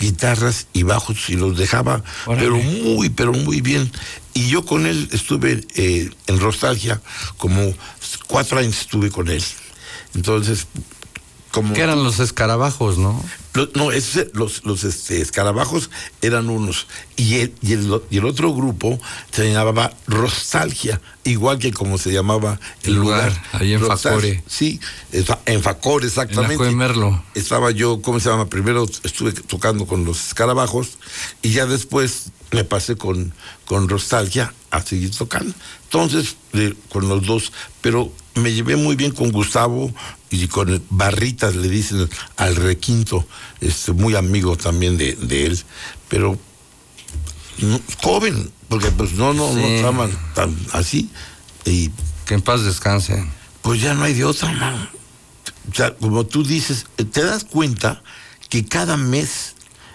guitarras y bajos y los dejaba, pero muy bien. Y yo con él estuve en Nostalgia, como 4 años estuve con él. Entonces, como... ¿Qué eran los escarabajos, no? Los escarabajos eran unos, y el otro grupo se llamaba Nostalgia, igual que como se llamaba el lugar. Ahí en Facore. Sí, en Facore, exactamente. En la Merlo. Estaba yo, ¿cómo se llama? Primero estuve tocando con los escarabajos, y ya después me pasé con Nostalgia a seguir tocando. Entonces, con los dos, pero me llevé muy bien con Gustavo y con Barritas, le dicen al requinto, muy amigo también de él, pero joven, porque pues no estaban tan así. Y que en paz descansen. Pues ya no hay de otra, man. O sea, como tú dices, te das cuenta que cada mes,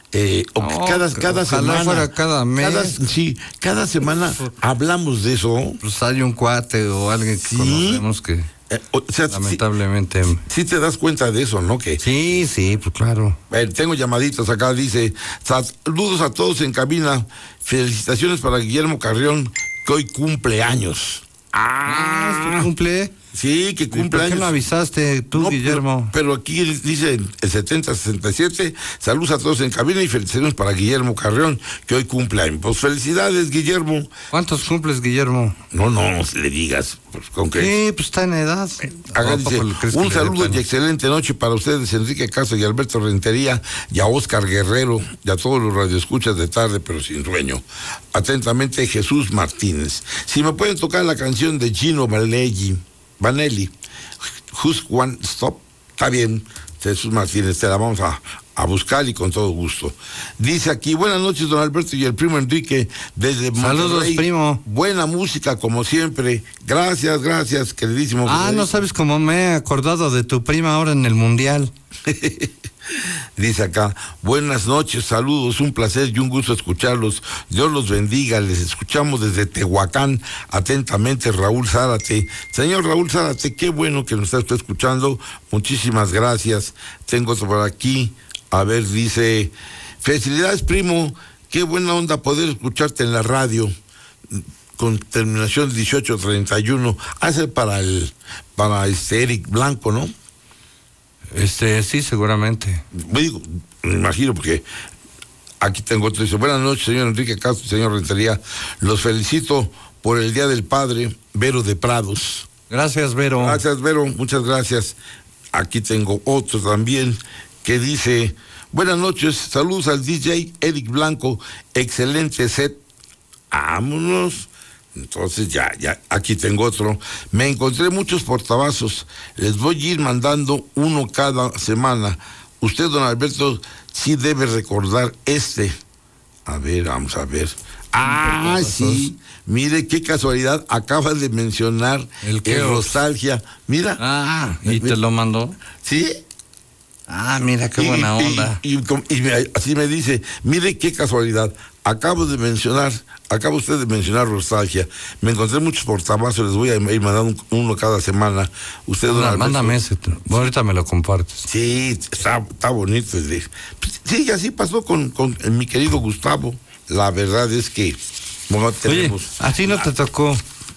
cada semana. Fuera cada mes. Cada semana hablamos de eso. Pues hay un cuate o alguien que conocemos que lamentablemente. Sí te das cuenta de eso, ¿no? Que sí, pues claro. Tengo llamaditas acá, dice: saludos a todos en cabina, felicitaciones para Guillermo Carrión, que hoy cumple años. ¿Este cumple? Sí, que cumple años. ¿Por qué no avisaste tú, Guillermo? Pero aquí dice el 7067, saludos a todos en cabina y felicitaciones para Guillermo Carrión, que hoy cumple años. Pues felicidades, Guillermo. ¿Cuántos cumples, Guillermo? No le digas. Pues, ¿con qué? Sí, pues está en edad. Acá dice: un saludo y excelente noche para ustedes, Enrique Castro y Alberto Rentería, y a Óscar Guerrero, y a todos los radioescuchas de tarde, pero sin sueño. Atentamente, Jesús Martínez. Si me pueden tocar la canción de Gino Vanelli, Just One Stop, está bien, Jesús Martínez, te la vamos a buscar y con todo gusto. Dice aquí: buenas noches, don Alberto y el primo Enrique, desde Monterrey. Saludos, primo. Buena música, como siempre. Gracias, queridísimo. No sabes cómo me he acordado de tu prima ahora en el Mundial. Dice acá: buenas noches, saludos, un placer y un gusto escucharlos. Dios los bendiga, les escuchamos desde Tehuacán, atentamente, Raúl Zárate. Señor Raúl Zárate, qué bueno que nos está escuchando, muchísimas gracias. Tengo otro por aquí, a ver, dice: felicidades, primo, qué buena onda poder escucharte en la radio, con terminación 1831, hace para Eric Blanco, ¿no? Sí, seguramente. Me imagino, porque aquí tengo otro. Dice: buenas noches, señor Enrique Castro, señor Rentería. Los felicito por el Día del Padre, Vero de Prados. Gracias, Vero. Gracias, Vero, muchas gracias. Aquí tengo otro también que dice: buenas noches, saludos al DJ Eric Blanco, excelente set. Vámonos. Entonces ya, aquí tengo otro. Me encontré muchos portavasos, les voy a ir mandando uno cada semana. Usted, don Alberto, sí debe recordar este. A ver, vamos a ver. Sí, mire qué casualidad, acabas de mencionar el Nostalgia. Mira. ¿Y te lo mandó? Sí. Mira qué buena onda. Y así me dice: mire qué casualidad, acaba usted de mencionar Nostalgia. Me encontré muchos portavasos, les voy a ir mandando uno cada semana. Usted, don Alberto, mándame ese, ahorita me lo compartes. Sí, está bonito. Sí, así pasó con mi querido Gustavo. La verdad es que tenemos... Oye, ¿a ti no te tocó,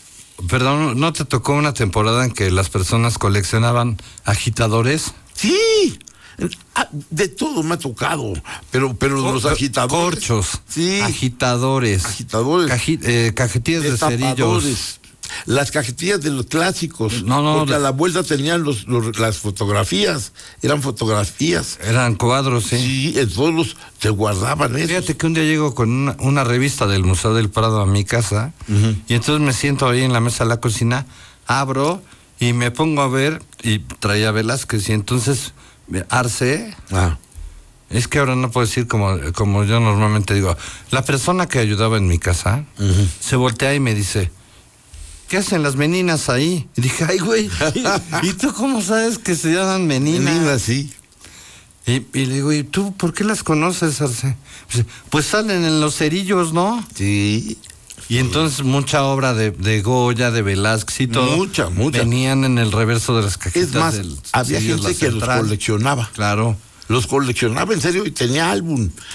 no te tocó una temporada en que las personas coleccionaban agitadores? Sí, de todo me ha tocado, pero los agitadores... Corchos, sí, agitadores, cajetillas de cerillos. Las cajetillas de los clásicos, porque a la vuelta tenían las fotografías, eran fotografías. Eran cuadros, ¿sí? Sí, en todos se guardaban eso. Fíjate que un día llego con una revista del Museo del Prado a mi casa, y entonces me siento ahí en la mesa de la cocina, abro y me pongo a ver, y traía Velázquez, y entonces Arce... Es que ahora no puedo decir como yo normalmente digo. La persona que ayudaba en mi casa se voltea y me dice: ¿qué hacen las meninas ahí? Y dije: ay, güey, ¿y tú cómo sabes que se llaman meninas? Meninas, sí. Y le digo: ¿y tú por qué las conoces, Arce? Pues salen en los cerillos, ¿no? Sí. Y entonces mucha obra de Goya, de Velázquez y todo. Mucha. Venían en el reverso de las cajitas. Es más, había gente que los coleccionaba. Claro. Los coleccionaba en serio y tenía álbum.